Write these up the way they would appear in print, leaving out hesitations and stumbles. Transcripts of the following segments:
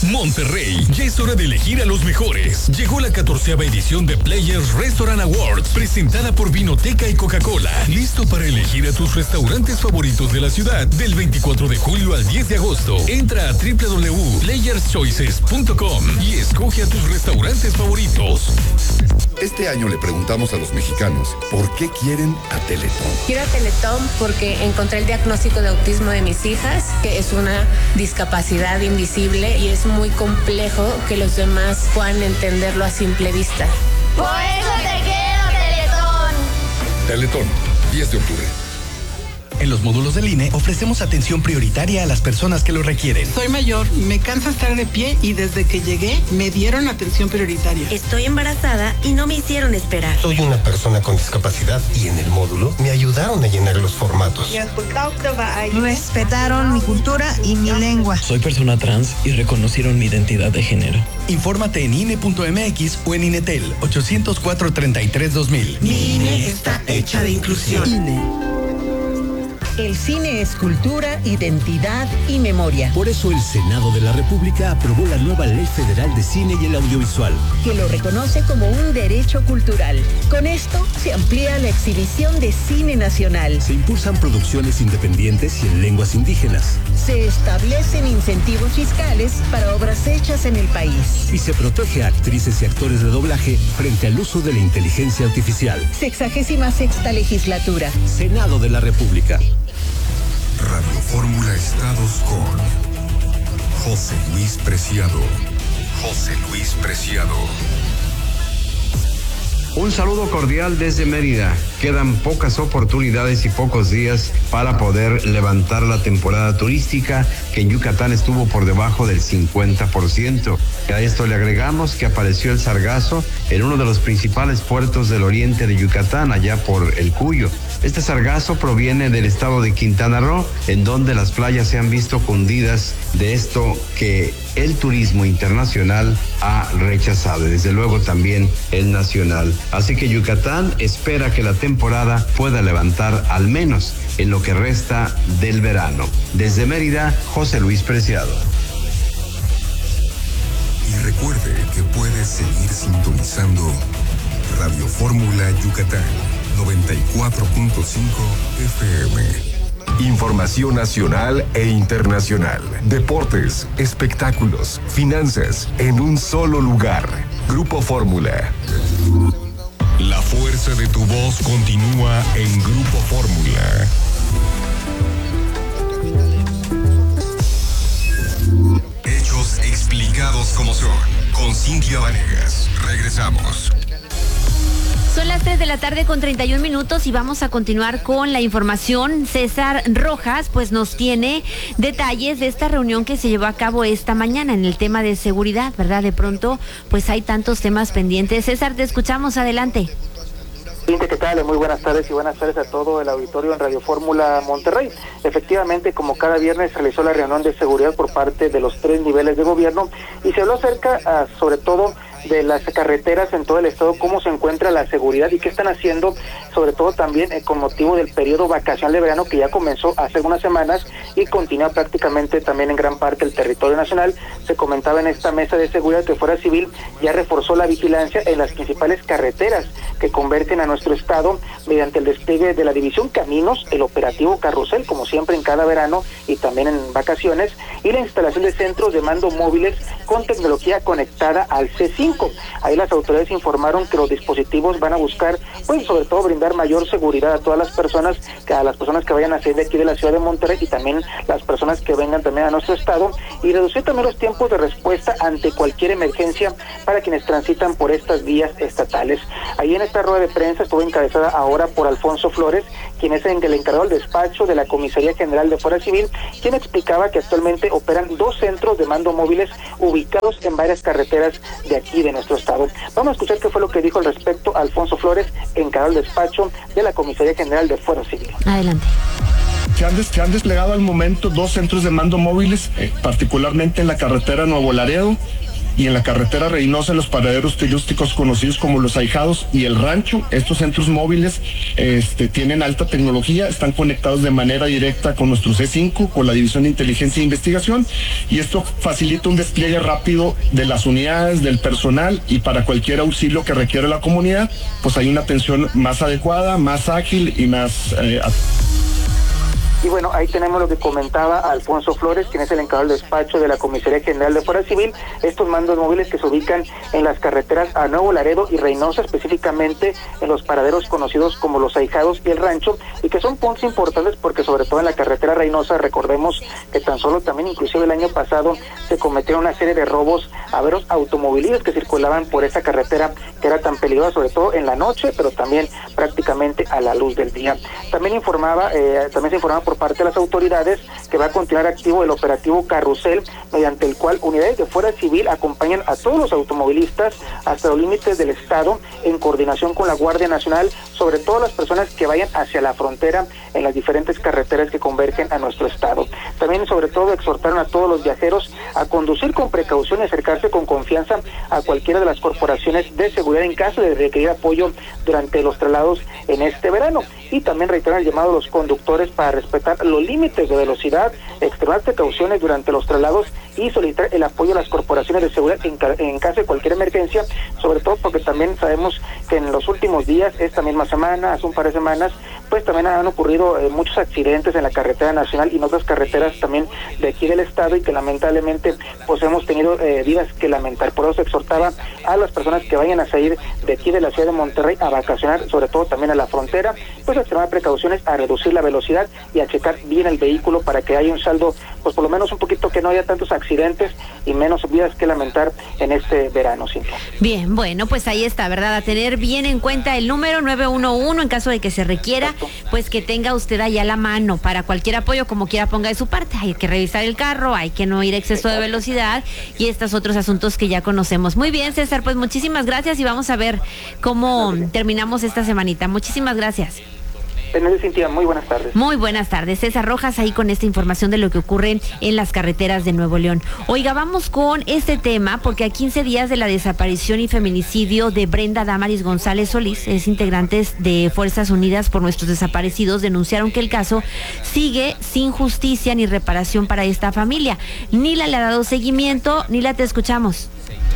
Monterrey, ya es hora de elegir a los mejores. Llegó la 14ª edición de Players Restaurant Awards, presentada por Vinoteca y Coca-Cola. Listo para elegir a tus restaurantes favoritos de la ciudad del 24 de julio al 10 de agosto. Entra a www.playerschoices.com y escoge a tus restaurantes favoritos. Este año le preguntamos a los mexicanos por qué quieren a Teletón. Quiero a Teletón porque encontré el diagnóstico de autismo de mis hijas, que es una discapacidad invisible y es muy complejo que los demás puedan entenderlo a simple vista. Por eso te quiero, Teletón. Teletón, 10 de octubre. En los módulos del INE ofrecemos atención prioritaria a las personas que lo requieren. Soy mayor, me cansa estar de pie y desde que llegué me dieron atención prioritaria. Estoy embarazada y no me hicieron esperar. Soy una persona con discapacidad y en el módulo me ayudaron a llenar los formatos. Respetaron mi cultura y mi lengua. Soy persona trans y reconocieron mi identidad de género. Infórmate en INE.mx o en INETEL 804-33-2000. Mi INE está hecha de inclusión. INE. El cine es cultura, identidad y memoria. Por eso el Senado de la República aprobó la nueva Ley Federal de Cine y el Audiovisual, que lo reconoce como un derecho cultural. Con esto se amplía la exhibición de cine nacional. Se impulsan producciones independientes y en lenguas indígenas. Se establecen incentivos fiscales para obras hechas en el país. Y se protege a actrices y actores de doblaje frente al uso de la inteligencia artificial. 66ª legislatura. Senado de la República. Radio Fórmula Estados con José Luis Preciado. José Luis Preciado. Un saludo cordial desde Mérida. Quedan pocas oportunidades y pocos días para poder levantar la temporada turística, que en Yucatán estuvo por debajo del 50%. A esto le agregamos que apareció el sargazo en uno de los principales puertos del oriente de Yucatán, allá por El Cuyo. Este sargazo proviene del estado de Quintana Roo, en donde las playas se han visto cundidas de esto que el turismo internacional ha rechazado, y desde luego también el nacional. Así que Yucatán espera que la temporada pueda levantar al menos en lo que resta del verano. Desde Mérida, José Luis Preciado. Y recuerde que puede seguir sintonizando Radio Fórmula Yucatán 94.5 FM. Información nacional e internacional. Deportes, espectáculos, finanzas, en un solo lugar. Grupo Fórmula. La fuerza de tu voz continúa en Grupo Fórmula. Hechos explicados como son. Con Cintia Vanegas. Regresamos. Son las 3 de la tarde con 31 minutos y vamos a continuar con la información. César Rojas pues nos tiene detalles de esta reunión que se llevó a cabo esta mañana en el tema de seguridad, ¿verdad? De pronto pues hay tantos temas pendientes. César, te escuchamos, adelante. ¿Qué tal? Muy buenas tardes y buenas tardes a todo el auditorio en Radio Fórmula Monterrey. Efectivamente, como cada viernes, realizó la reunión de seguridad por parte de los 3 niveles de gobierno y se habló acerca, sobre todo, de las carreteras en todo el estado, cómo se encuentra la seguridad y qué están haciendo, sobre todo también con motivo del periodo vacacional de verano que ya comenzó hace algunas semanas y continúa prácticamente también en gran parte el territorio nacional. Se comentaba en esta mesa de seguridad que Fuerza Civil ya reforzó la vigilancia en las principales carreteras que convergen a nuestro estado mediante el despliegue de la División Caminos, el operativo Carrusel, como siempre en cada verano y también en vacaciones, y la instalación de centros de mando móviles con tecnología conectada al C5. Ahí las autoridades informaron que los dispositivos van a buscar, pues sobre todo brindar mayor seguridad a todas las personas, que vayan a salir de aquí de la ciudad de Monterrey y también las personas que vengan también a nuestro estado, y reducir también los tiempos de respuesta ante cualquier emergencia para quienes transitan por estas vías estatales. Ahí en esta rueda de prensa estuvo encabezada ahora por Alfonso Flores, quien es el encargado del despacho de la Comisaría General de Fuerza Civil, quien explicaba que actualmente operan 2 centros de mando móviles ubicados en varias carreteras de aquí de nuestro estado. Vamos a escuchar qué fue lo que dijo al respecto Alfonso Flores, encargado del despacho de la Comisaría General de Fuerza Civil. Adelante. Se han desplegado al momento 2 centros de mando móviles, particularmente en la carretera Nuevo Laredo y en la carretera Reynosa en los paraderos turísticos conocidos como Los Ahijados y El Rancho. Estos centros móviles tienen alta tecnología, están conectados de manera directa con nuestro C5, con la División de Inteligencia e Investigación, y esto facilita un despliegue rápido de las unidades, del personal, y para cualquier auxilio que requiera la comunidad, pues hay una atención más adecuada, más ágil y más... Y bueno, ahí tenemos lo que comentaba Alfonso Flores, quien es el encargado del despacho de la Comisaría General de Fuerza Civil, estos mandos móviles que se ubican en las carreteras a Nuevo Laredo y Reynosa, específicamente en los paraderos conocidos como Los Ahijados y El Rancho, y que son puntos importantes porque sobre todo en la carretera Reynosa, recordemos que tan solo también inclusive el año pasado se cometieron una serie de robos a veros automovilistas que circulaban por esa carretera que era tan peligrosa, sobre todo en la noche, pero también prácticamente a la luz del día. También se informaba por parte de las autoridades que va a continuar activo el operativo Carrusel, mediante el cual unidades de Fuerza Civil acompañan a todos los automovilistas hasta los límites del estado en coordinación con la Guardia Nacional, sobre todo las personas que vayan hacia la frontera en las diferentes carreteras que convergen a nuestro estado. También sobre todo exhortaron a todos los viajeros a conducir con precaución y acercarse con confianza a cualquiera de las corporaciones de seguridad en caso de requerir apoyo durante los traslados en este verano. Y también reiteran el llamado a los conductores para respetar los límites de velocidad, extremar precauciones durante los traslados y solicitar el apoyo a las corporaciones de seguridad en caso de cualquier emergencia, sobre todo porque también sabemos que en los últimos días, esta misma semana, hace un par de semanas, pues también han ocurrido muchos accidentes en la carretera nacional y en otras carreteras también de aquí del estado, y que lamentablemente pues hemos tenido vidas que lamentar. Por eso se exhortaba a las personas que vayan a salir de aquí de la ciudad de Monterrey a vacacionar, sobre todo también a la frontera, pues a extremar precauciones, a reducir la velocidad y a checar bien el vehículo para que haya un saldo, pues por lo menos un poquito, que no haya tantos accidentes y menos vidas que lamentar en este verano, Cintia. Bien, bueno, pues ahí está, ¿verdad? A tener bien en cuenta el número 911 en caso de que se requiera, pues que tenga usted ahí a la mano para cualquier apoyo, como quiera ponga de su parte. Hay que revisar el carro, hay que no ir a exceso de velocidad y estos otros asuntos que ya conocemos. Muy bien, César, pues muchísimas gracias y vamos a ver cómo terminamos esta semanita. Muchísimas gracias. Cintia, muy buenas tardes. Muy buenas tardes, César Rojas, ahí con esta información de lo que ocurre en las carreteras de Nuevo León. Oiga, vamos con este tema, porque a 15 días de la desaparición y feminicidio de Brenda Damaris González Solís, integrantes de Fuerzas Unidas por Nuestros Desaparecidos denunciaron que el caso sigue sin justicia ni reparación para esta familia. Nila le ha dado seguimiento. Nila, te escuchamos.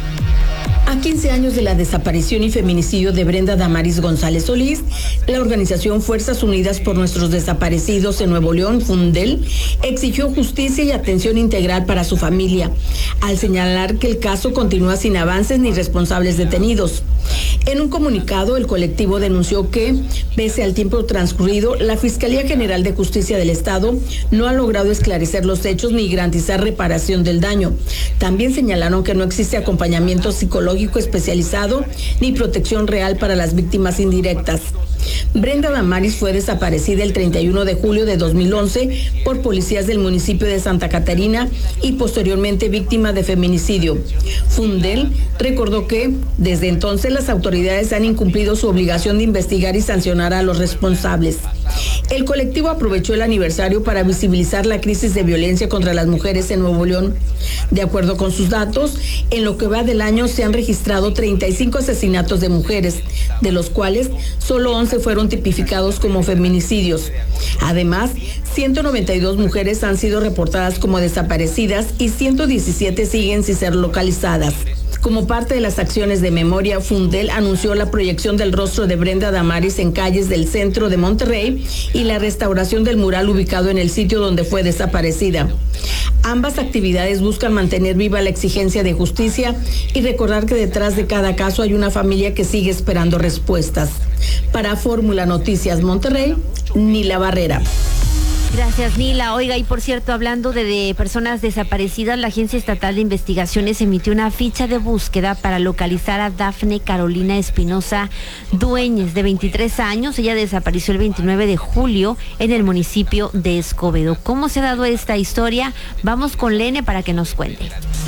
A 15 años de la desaparición y feminicidio de Brenda Damaris González Solís, la organización Fuerzas Unidas por Nuestros Desaparecidos en Nuevo León, Fundel, exigió justicia y atención integral para su familia, al señalar que el caso continúa sin avances ni responsables detenidos. En un comunicado, el colectivo denunció que, pese al tiempo transcurrido, la Fiscalía General de Justicia del Estado no ha logrado esclarecer los hechos ni garantizar reparación del daño. También señalaron que no existe acompañamiento psicológico especializado ni protección real para las víctimas indirectas. Brenda Damaris fue desaparecida el 31 de julio de 2011 por policías del municipio de Santa Catarina y posteriormente víctima de feminicidio. Fundel recordó que, desde entonces, las autoridades han incumplido su obligación de investigar y sancionar a los responsables. El colectivo aprovechó el aniversario para visibilizar la crisis de violencia contra las mujeres en Nuevo León. De acuerdo con sus datos, en lo que va del año se han registrado 35 asesinatos de mujeres, de los cuales solo 11 fueron tipificados como feminicidios. Además, 192 mujeres han sido reportadas como desaparecidas y 117 siguen sin ser localizadas. Como parte de las acciones de memoria, Fundel anunció la proyección del rostro de Brenda Damaris en calles del centro de Monterrey y la restauración del mural ubicado en el sitio donde fue desaparecida. Ambas actividades buscan mantener viva la exigencia de justicia y recordar que detrás de cada caso hay una familia que sigue esperando respuestas. Para Fórmula Noticias Monterrey, Nila Barrera. Gracias, Nila. Oiga, y por cierto, hablando de personas desaparecidas, la Agencia Estatal de Investigaciones emitió una ficha de búsqueda para localizar a Dafne Carolina Espinosa Dueñez, de 23 años. Ella desapareció el 29 de julio en el municipio de Escobedo. ¿Cómo se ha dado esta historia? Vamos con Lene para que nos cuente.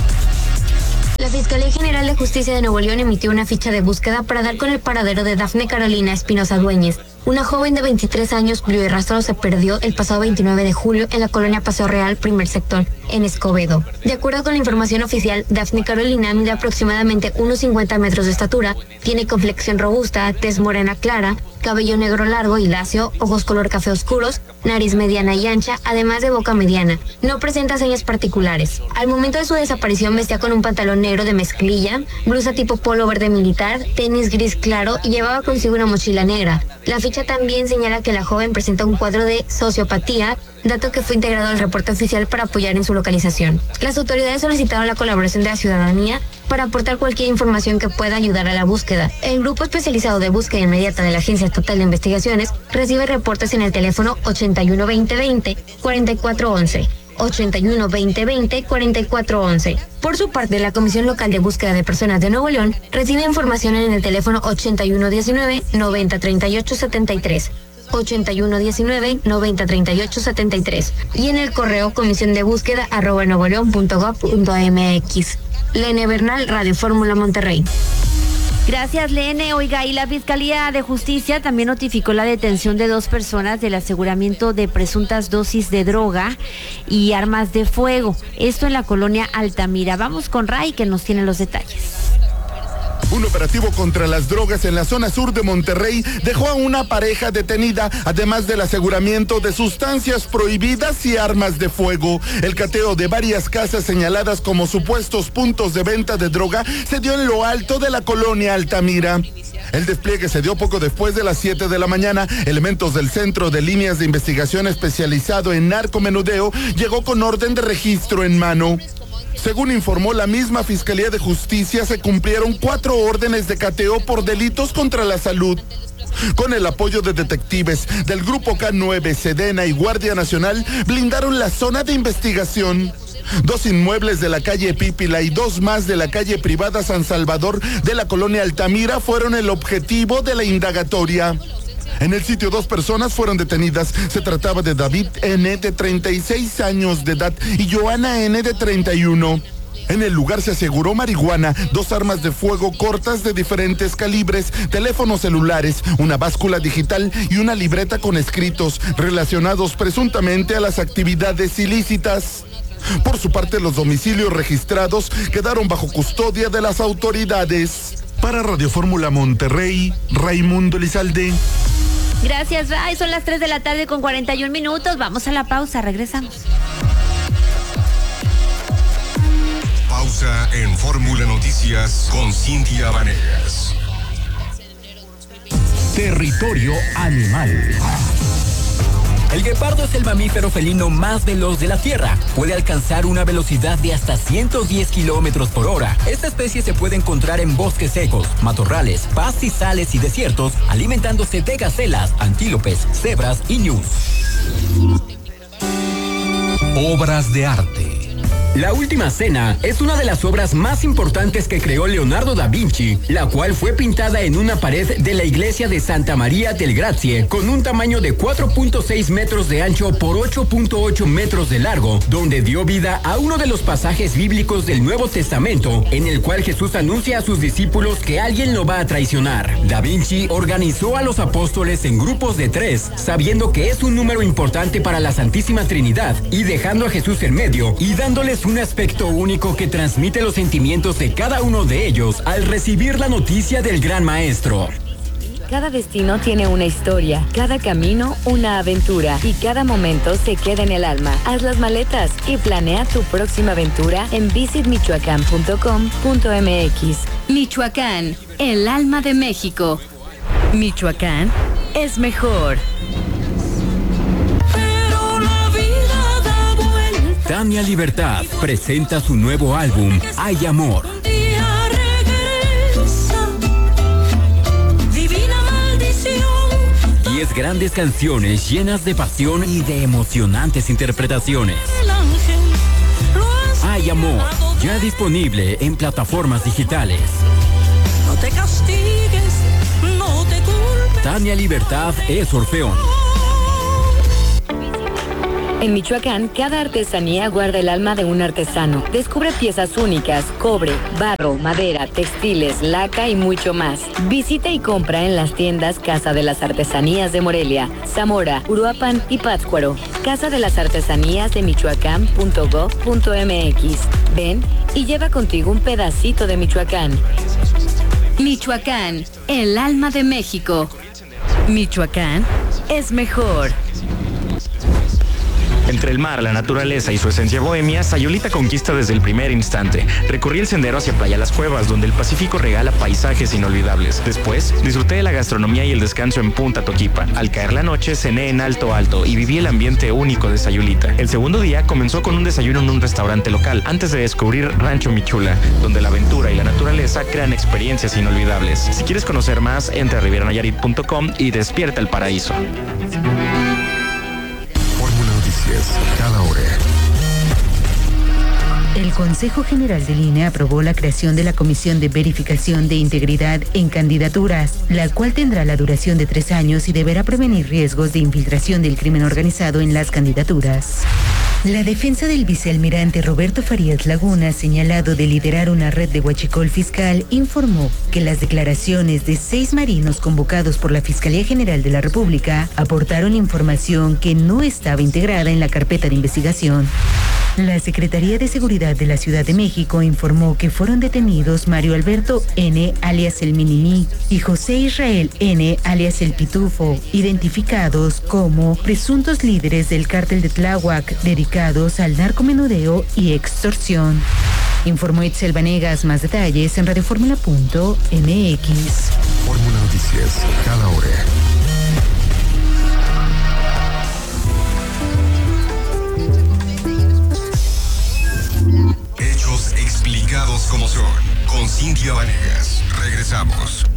La Fiscalía General de Justicia de Nuevo León emitió una ficha de búsqueda para dar con el paradero de Dafne Carolina Espinosa Dueñez, una joven de 23 años cuyo rastro se perdió el pasado 29 de julio en la colonia Paseo Real, primer sector, en Escobedo. De acuerdo con la información oficial, Daphne Carolina mide aproximadamente unos 50 metros de estatura, tiene complexión robusta, tez morena clara, cabello negro largo y lacio, ojos color café oscuros, nariz mediana y ancha, además de boca mediana. No presenta señas particulares. Al momento de su desaparición vestía con un pantalón negro de mezclilla, blusa tipo polo verde militar, tenis gris claro y llevaba consigo una mochila negra. La ficha también señala que la joven presenta un cuadro de sociopatía, dato que fue integrado al reporte oficial para apoyar en su localización. Las autoridades solicitaron la colaboración de la ciudadanía para aportar cualquier información que pueda ayudar a la búsqueda. El grupo especializado de búsqueda inmediata de la Agencia Estatal de Investigaciones recibe reportes en el teléfono 81 2020 4411. 81 2020 4411. Por su parte, la Comisión Local de Búsqueda de Personas de Nuevo León recibe información en el teléfono 8119 9038 73. 8119-9038-73 y en el correo comisiondebúsqueda@nuevoleón.gov.mx. Lene Bernal, Radio Fórmula Monterrey. Gracias, Lene. Oiga, y la Fiscalía de Justicia también notificó la detención de 2 personas del aseguramiento de presuntas dosis de droga y armas de fuego. Esto en la colonia Altamira. Vamos con Ray, que nos tiene los detalles. Un operativo contra las drogas en la zona sur de Monterrey dejó a una pareja detenida, además del aseguramiento de sustancias prohibidas y armas de fuego. El cateo de varias casas señaladas como supuestos puntos de venta de droga se dio en lo alto de la colonia Altamira. El despliegue se dio poco después de las 7 de la mañana. Elementos del Centro de Líneas de Investigación especializado en narcomenudeo llegó con orden de registro en mano. Según informó la misma Fiscalía de Justicia, se cumplieron 4 órdenes de cateo por delitos contra la salud. Con el apoyo de detectives del Grupo K9, Sedena y Guardia Nacional, blindaron la zona de investigación. 2 inmuebles de la calle Pípila y 2 más de la calle privada San Salvador de la colonia Altamira fueron el objetivo de la indagatoria. En el sitio 2 personas fueron detenidas. Se trataba de David N., de 36 años de edad, y Joana N., de 31. En el lugar se aseguró marihuana, 2 armas de fuego cortas de diferentes calibres, teléfonos celulares, una báscula digital y una libreta con escritos relacionados presuntamente a las actividades ilícitas. Por su parte, los domicilios registrados quedaron bajo custodia de las autoridades. Para Radio Fórmula Monterrey, Raimundo Elizalde. Gracias, Ray. Son las 3 de la tarde con 41 minutos. Vamos a la pausa, regresamos. Pausa en Fórmula Noticias con Cintia Vanegas. Territorio animal. El guepardo es el mamífero felino más veloz de la Tierra. Puede alcanzar una velocidad de hasta 110 kilómetros por hora. Esta especie se puede encontrar en bosques secos, matorrales, pastizales y desiertos, alimentándose de gacelas, antílopes, cebras y ñus. Obras de arte. La Última Cena es una de las obras más importantes que creó Leonardo da Vinci, la cual fue pintada en una pared de la iglesia de Santa María del Grazie, con un tamaño de 4.6 metros de ancho por 8.8 metros de largo, donde dio vida a uno de los pasajes bíblicos del Nuevo Testamento, en el cual Jesús anuncia a sus discípulos que alguien lo va a traicionar. Da Vinci organizó a los apóstoles en grupos de 3, sabiendo que es un número importante para la Santísima Trinidad, y dejando a Jesús en medio y dándoles un aspecto único que transmite los sentimientos de cada uno de ellos al recibir la noticia del gran maestro. Cada destino tiene una historia, cada camino una aventura y cada momento se queda en el alma. Haz las maletas y planea tu próxima aventura en visitmichoacán.com.mx. Michoacán, el alma de México. Michoacán es mejor. Tania Libertad presenta su nuevo álbum, Hay Amor. 10 grandes canciones llenas de pasión y de emocionantes interpretaciones. Hay Amor, ya disponible en plataformas digitales. No te castigues, no te culpes. Tania Libertad es Orfeón. En Michoacán, cada artesanía guarda el alma de un artesano. Descubre piezas únicas, cobre, barro, madera, textiles, laca y mucho más. Visita y compra en las tiendas Casa de las Artesanías de Morelia, Zamora, Uruapan y Pátzcuaro. Casa de las Artesanías de Michoacán.gov.mx. Ven y lleva contigo un pedacito de Michoacán. Michoacán, el alma de México. Michoacán es mejor. Entre el mar, la naturaleza y su esencia bohemia, Sayulita conquista desde el primer instante. Recorrí el sendero hacia Playa Las Cuevas, donde el Pacífico regala paisajes inolvidables. Después, disfruté de la gastronomía y el descanso en Punta Toquipa. Al caer la noche, cené en Alto Alto y viví el ambiente único de Sayulita. El segundo día comenzó con un desayuno en un restaurante local, antes de descubrir Rancho Michula, donde la aventura y la naturaleza crean experiencias inolvidables. Si quieres conocer más, entra a rivieranayarit.com y despierta el paraíso. Cada hora. El Consejo General del INE aprobó la creación de la Comisión de Verificación de Integridad en Candidaturas, la cual tendrá la duración de 3 años y deberá prevenir riesgos de infiltración del crimen organizado en las candidaturas. La defensa del vicealmirante Roberto Farías Laguna, señalado de liderar una red de huachicol fiscal, informó que las declaraciones de 6 marinos convocados por la Fiscalía General de la República aportaron información que no estaba integrada en la carpeta de investigación. La Secretaría de Seguridad de la Ciudad de México informó que fueron detenidos Mario Alberto N., alias el Minimí, y José Israel N., alias el Pitufo, identificados como presuntos líderes del cártel de Tláhuac, dedicados al narcomenudeo y extorsión. Informó Itzel Vanegas. Más detalles en radioformula.mx. Fórmula Noticias, cada hora. Hechos explicados como son, con Cintia Vanegas. Regresamos.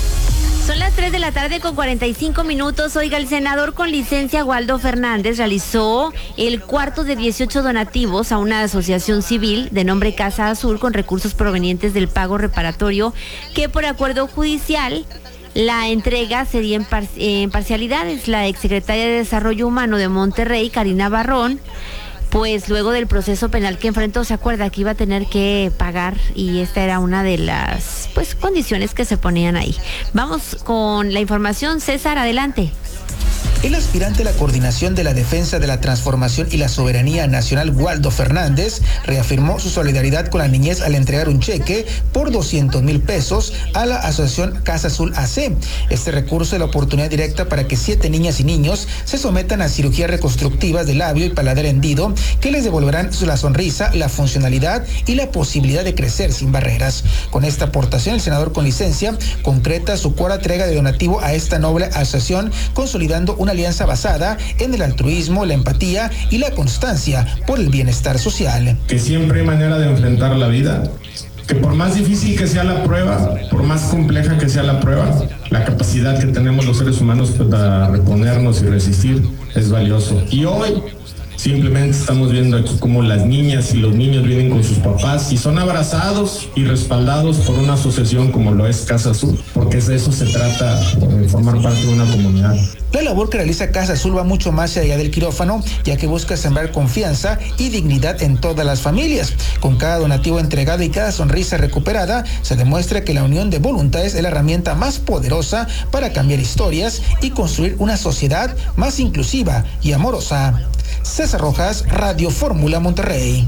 Son las 3 de la tarde con 45 minutos. Oiga, el senador con licencia Waldo Fernández realizó el cuarto de 18 donativos a una asociación civil de nombre Casa Azul con recursos provenientes del pago reparatorio que por acuerdo judicial la entrega sería en parcialidades. La exsecretaria de Desarrollo Humano de Monterrey, Karina Barrón, pues luego del proceso penal que enfrentó, se acuerda que iba a tener que pagar y esta era una de las condiciones que se ponían ahí. Vamos con la información. César, adelante. El aspirante a la coordinación de la defensa de la transformación y la soberanía nacional, Waldo Fernández, reafirmó su solidaridad con la niñez al entregar un cheque por 200,000 pesos a la asociación Casa Azul AC. Este recurso es la oportunidad directa para que 7 niñas y niños se sometan a cirugías reconstructivas de labio y paladar hendido que les devolverán la sonrisa, la funcionalidad y la posibilidad de crecer sin barreras. Con esta aportación, el senador con licencia concreta su cuarta entrega de donativo a esta noble asociación, consolidando una alianza basada en el altruismo, la empatía y la constancia por el bienestar social. Que siempre hay manera de enfrentar la vida, que por más difícil que sea la prueba, por más compleja que sea la prueba, la capacidad que tenemos los seres humanos para reponernos y resistir es valioso. Y hoy simplemente estamos viendo aquí cómo las niñas y los niños vienen con sus papás y son abrazados y respaldados por una asociación como lo es Casa Azul, porque de eso se trata, de formar parte de una comunidad. La labor que realiza Casa Azul va mucho más allá del quirófano, ya que busca sembrar confianza y dignidad en todas las familias. Con cada donativo entregado y cada sonrisa recuperada, se demuestra que la unión de voluntades es la herramienta más poderosa para cambiar historias y construir una sociedad más inclusiva y amorosa. César Rojas, Radio Fórmula Monterrey.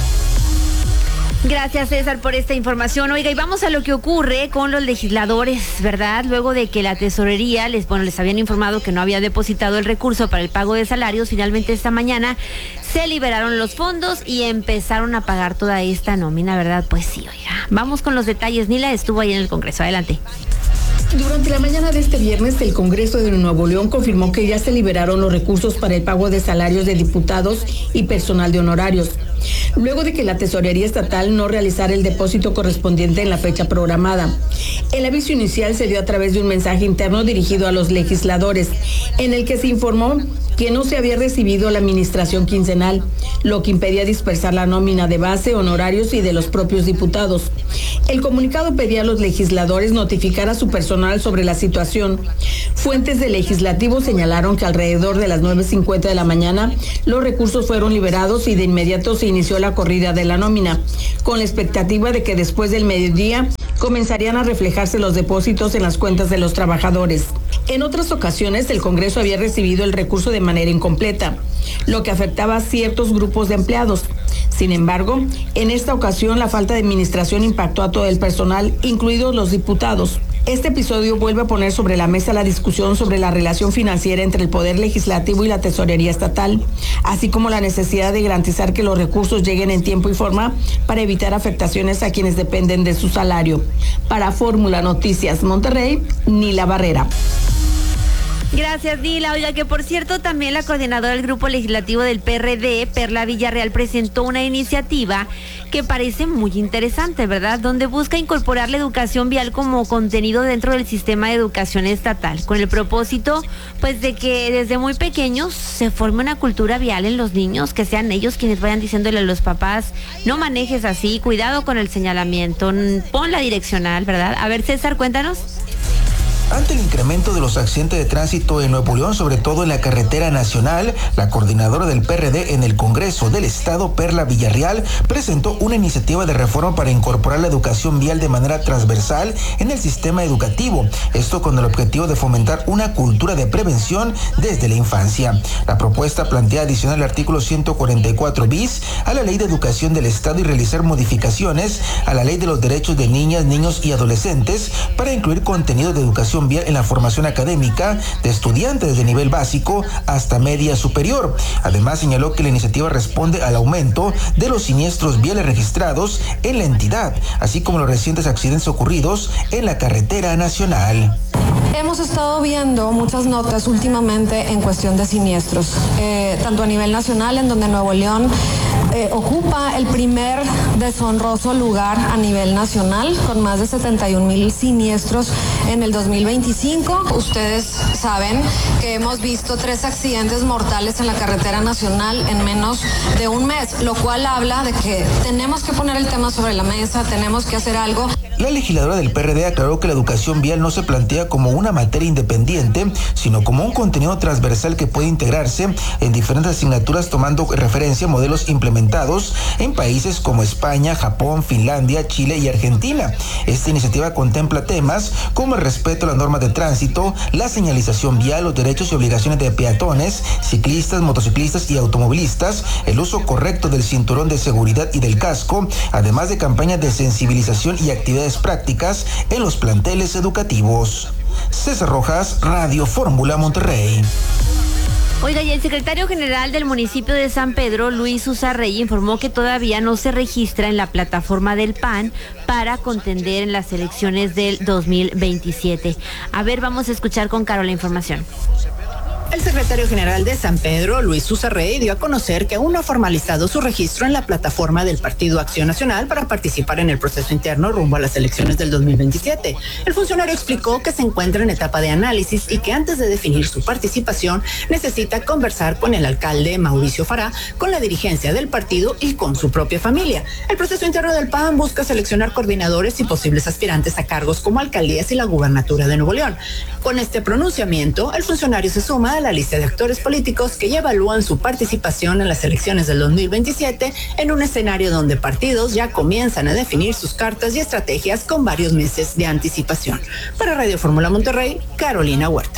Gracias, César, por esta información. Oiga, y vamos a lo que ocurre con los legisladores, ¿verdad? Luego de que la tesorería les habían informado que no había depositado el recurso para el pago de salarios, finalmente esta mañana se liberaron los fondos y empezaron a pagar toda esta nómina, ¿verdad? Pues sí, oiga. Vamos con los detalles. Nila estuvo ahí en el Congreso. Adelante. Durante la mañana de este viernes, el Congreso de Nuevo León confirmó que ya se liberaron los recursos para el pago de salarios de diputados y personal de honorarios. luego de que la Tesorería Estatal no realizara el depósito correspondiente en la fecha programada. El aviso inicial se dio a través de un mensaje interno dirigido a los legisladores, en el que se informó que no se había recibido la administración quincenal, lo que impedía dispersar la nómina de base, honorarios y de los propios diputados. El comunicado pedía a los legisladores notificar a su personal sobre la situación. Fuentes del legislativo señalaron que alrededor de las 9:50 de la mañana los recursos fueron liberados y de inmediato se inició la corrida de la nómina, con la expectativa de que después del mediodía comenzarían a reflejarse los depósitos en las cuentas de los trabajadores. En otras ocasiones, el Congreso había recibido el recurso de manera incompleta, lo que afectaba a ciertos grupos de empleados. Sin embargo, en esta ocasión la falta de administración impactó a todo el personal, incluidos los diputados. Este episodio vuelve a poner sobre la mesa la discusión sobre la relación financiera entre el Poder Legislativo y la Tesorería Estatal, así como la necesidad de garantizar que los recursos lleguen en tiempo y forma para evitar afectaciones a quienes dependen de su salario. Para Fórmula Noticias Monterrey, Nila Barrera. Gracias, Nila. Oiga, que por cierto, también la coordinadora del Grupo Legislativo del PRD, Perla Villarreal, presentó una iniciativa que parece muy interesante, ¿verdad? Donde busca incorporar la educación vial como contenido dentro del sistema de educación estatal, con el propósito, pues, de que desde muy pequeños se forme una cultura vial en los niños, que sean ellos quienes vayan diciéndole a los papás, no manejes así, cuidado con el señalamiento, pon la direccional, ¿verdad? A ver, César, cuéntanos. Ante el incremento de los accidentes de tránsito en Nuevo León, sobre todo en la carretera nacional, la coordinadora del PRD en el Congreso del Estado, Perla Villarreal, presentó una iniciativa de reforma para incorporar la educación vial de manera transversal en el sistema educativo. Esto con el objetivo de fomentar una cultura de prevención desde la infancia. La propuesta plantea adicionar el artículo 144 bis a la Ley de Educación del Estado y realizar modificaciones a la Ley de los Derechos de Niñas, Niños y Adolescentes para incluir contenido de educación vial en la formación académica de estudiantes de nivel básico hasta media superior. Además, señaló que la iniciativa responde al aumento de los siniestros viales registrados en la entidad, así como los recientes accidentes ocurridos en la carretera nacional. Hemos estado viendo muchas notas últimamente en cuestión de siniestros, tanto a nivel nacional, en donde Nuevo León ocupa el primer deshonroso lugar a nivel nacional, con más de 71,000 siniestros en el 2025. Ustedes saben que hemos visto 3 accidentes mortales en la carretera nacional en menos de un mes, lo cual habla de que tenemos que poner el tema sobre la mesa, tenemos que hacer algo. La legisladora del PRD aclaró que la educación vial no se plantea como una materia independiente, sino como un contenido transversal que puede integrarse en diferentes asignaturas, tomando referencia a modelos implementados en países como España, Japón, Finlandia, Chile y Argentina. Esta iniciativa contempla temas como el respeto a las normas de tránsito, la señalización vial, los derechos y obligaciones de peatones, ciclistas, motociclistas y automovilistas, el uso correcto del cinturón de seguridad y del casco, además de campañas de sensibilización y actividades prácticas en los planteles educativos. César Rojas, Radio Fórmula Monterrey. Oiga, y el secretario general del municipio de San Pedro, Luis Uzarrey, informó que todavía no se registra en la plataforma del PAN para contender en las elecciones del 2027. A ver, vamos a escuchar con Caro la información. El secretario general de San Pedro, Luis Uzarrey, dio a conocer que aún no ha formalizado su registro en la plataforma del Partido Acción Nacional para participar en el proceso interno rumbo a las elecciones del 2027. El funcionario explicó que se encuentra en etapa de análisis y que antes de definir su participación necesita conversar con el alcalde Mauricio Fará, con la dirigencia del partido y con su propia familia. El proceso interno del PAN busca seleccionar coordinadores y posibles aspirantes a cargos como alcaldías y la gubernatura de Nuevo León. Con este pronunciamiento, el funcionario se suma a la lista de actores políticos que ya evalúan su participación en las elecciones del 2027 en un escenario donde partidos ya comienzan a definir sus cartas y estrategias con varios meses de anticipación. Para Radio Fórmula Monterrey, Carolina Huerta.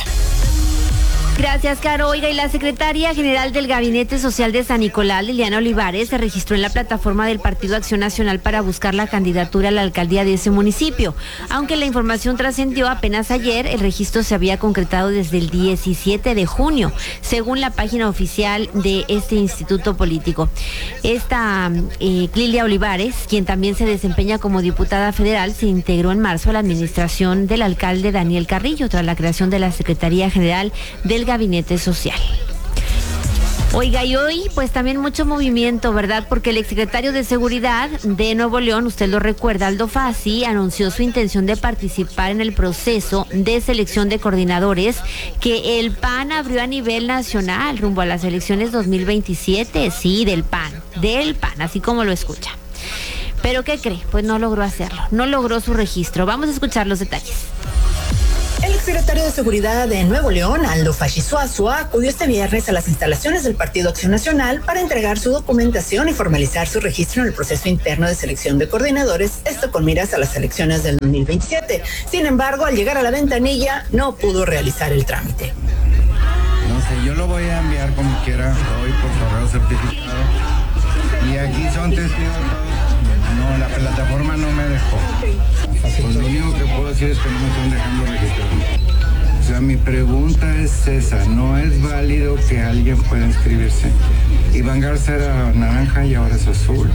Gracias, Caro. Oiga, y la secretaria general del Gabinete Social de San Nicolás, Liliana Olivares, se registró en la plataforma del Partido Acción Nacional para buscar la candidatura a la alcaldía de ese municipio. Aunque la información trascendió apenas ayer, el registro se había concretado desde el 17 de junio, según la página oficial de este instituto político. Esta Lilia Olivares, quien también se desempeña como diputada federal, se integró en marzo a la administración del alcalde Daniel Carrillo, tras la creación de la Secretaría General del Gabinete Social. Oiga, y hoy pues también mucho movimiento, ¿verdad? Porque el exsecretario de Seguridad de Nuevo León, usted lo recuerda, Aldo Fassi, anunció su intención de participar en el proceso de selección de coordinadores que el PAN abrió a nivel nacional rumbo a las elecciones 2027, sí, del PAN, así como lo escucha. ¿Pero qué cree? Pues no logró hacerlo, no logró su registro. Vamos a escuchar los detalles. El exsecretario de Seguridad de Nuevo León, Aldo Fassi Zuazua, acudió este viernes a las instalaciones del Partido Acción Nacional para entregar su documentación y formalizar su registro en el proceso interno de selección de coordinadores, esto con miras a las elecciones del 2027. Sin embargo, al llegar a la ventanilla, no pudo realizar el trámite. No sé, yo lo voy a enviar como quiera hoy por correo certificado. Y aquí son testigos todos. No, la plataforma no me dejó. Pues lo único que puedo decir es que no me están dejando registrarme. O sea, mi pregunta es esa, no es válido que alguien pueda inscribirse. Iván Garza era naranja y ahora es azul.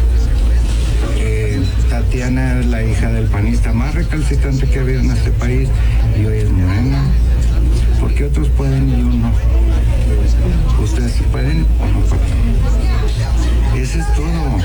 Tatiana es la hija del panista más recalcitrante que ha habido en este país y hoy es morena. ¿Por qué otros pueden y yo no? ¿Ustedes sí pueden o no pueden? Eso es todo.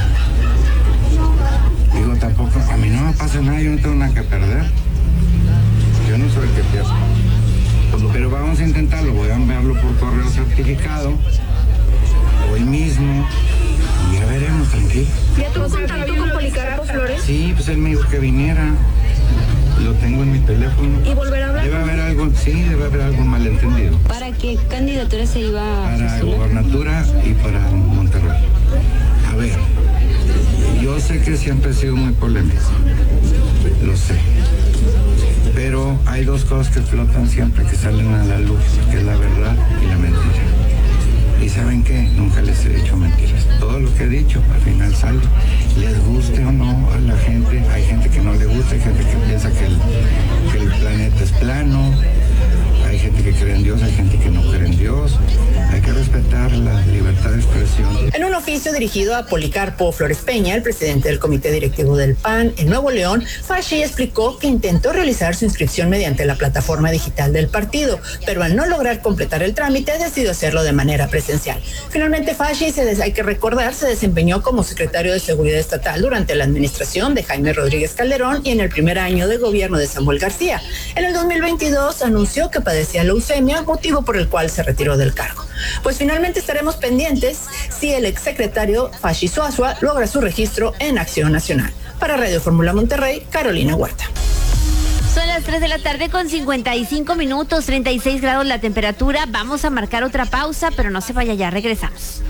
Digo, tampoco, a mí no me pasa nada, yo no tengo nada que perder. Yo no soy el que pierde. Pero vamos a intentarlo, voy a enviarlo por correo certificado hoy mismo y ya veremos, tranquilo. ¿Ya tuvo contacto con Policarpo Flores? Sí, pues él me dijo que viniera. Lo tengo en mi teléfono. ¿Y volver a hablar? Debe haber algún malentendido. ¿Para qué candidatura se iba a Para gobernatura y para Monterrey. A ver, yo sé que siempre he sido muy polémico, lo sé, pero hay dos cosas que flotan siempre, que salen a la luz, que es la verdad y la mentira. Y ¿saben qué? Nunca les he dicho mentiras. Todo lo que he dicho al final sale, les guste o no a la gente. Hay gente que no le gusta, hay gente que piensa que el planeta es plano, hay gente que cree en Dios, hay gente que no cree en Dios. Hay que respetar la libertad de expresión. En un oficio dirigido a Policarpo Flores Peña, el presidente del comité directivo del PAN en Nuevo León, Fassi explicó que intentó realizar su inscripción mediante la plataforma digital del partido, pero al no lograr completar el trámite, decidió hacerlo de manera presencial. Finalmente, Fassi, hay que recordar, se desempeñó como secretario de Seguridad Estatal durante la administración de Jaime Rodríguez Calderón y en el primer año de gobierno de Samuel García. En el 2022 anunció que padecía leucemia, motivo por el cual se retiró del cargo. Pues finalmente estaremos pendientes si el exsecretario Fassi Zuazua logra su registro en Acción Nacional. Para Radio Fórmula Monterrey, Carolina Huerta. Son las 3 de la tarde con 55 minutos, 36 grados la temperatura. Vamos a marcar otra pausa, pero no se vaya ya, regresamos.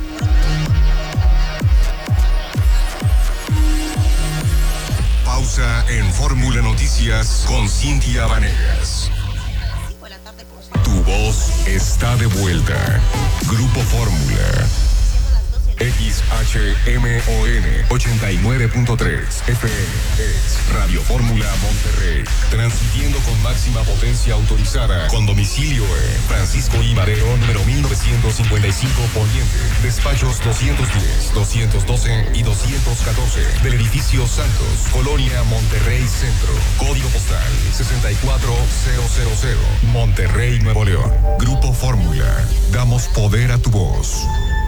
Pausa en Fórmula Noticias con Cintia Vanegas. Tu voz está de vuelta. Grupo Fórmula. XHMON 89.3 FM es Radio Fórmula Monterrey, transmitiendo con máxima potencia autorizada, con domicilio en Francisco I. Madero, número 1955 Poniente, despachos 210, 212 y 214 del edificio Santos, Colonia Monterrey Centro, código postal 64000, Monterrey, Nuevo León. Grupo Fórmula, damos poder a tu voz.